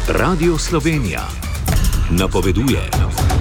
Radio Slovenija napoveduje.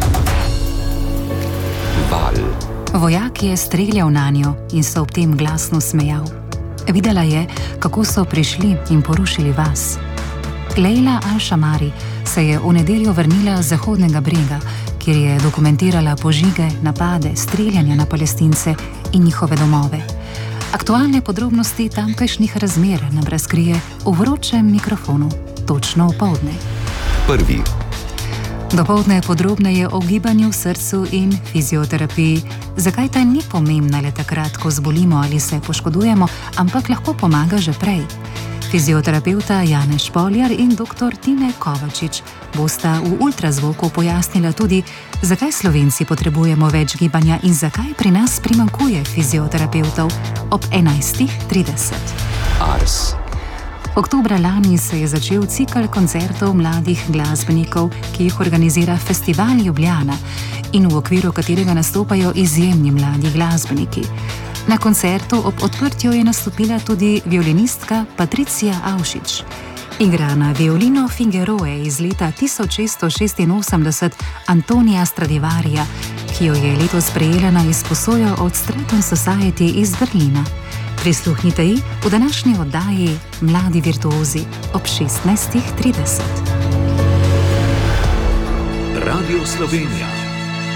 Val. Vojak je streljal nanjo in se ob tem glasno smejal. Videla je, kako so prišli in porušili vas. Leila Al-Shamari se je v nedeljo vrnila z Zahodnega brega, kjer je dokumentirala požige, napade, streljanja na Palestince in njihove domove. Aktualne podrobnosti tamkajšnjih razmer nam razkrije v vročem mikrofonu, točno opoldne. Prvi. Dopoldne podrobneje o gibanju, srcu in fizioterapiji. Zakaj ta ni pomembna le takrat, ko zbolimo ali se poškodujemo, ampak lahko pomaga že prej. Fizioterapeuta Janez Špoljar in dr. Tine Kovačič bosta v ultrazvoku pojasnila tudi, zakaj Slovenci potrebujemo več gibanja in zakaj pri nas primanjkuje fizioterapevtov ob 11.30. Ars. Oktobra lani se je začel cikel koncertov mladih glasbenikov, ki jih organizira Festival Ljubljana in v okviru katerega nastopajo izjemni mladi glasbeniki. Na koncertu ob odprtju je nastopila tudi violinistka Patricija Avšič. Igra na violino Figueroe iz leta 1686 Antonija Stradivarija, ki jo je letos prejela na izposojo od Stratton Society iz Berlina. Prisluhnite ji v današnji oddaji Mladi virtuozi ob 16.30. Radio Slovenija.